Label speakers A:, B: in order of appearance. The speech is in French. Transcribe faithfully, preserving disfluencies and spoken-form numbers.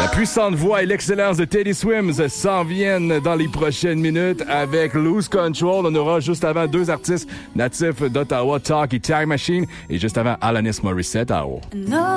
A: La puissante voix et l'excellence de Teddy Swims s'en viennent dans les prochaines minutes avec Lose Control. On aura juste avant deux artistes natifs d'Ottawa, Talk et Time Machine, et juste avant Alanis Morissette à haut.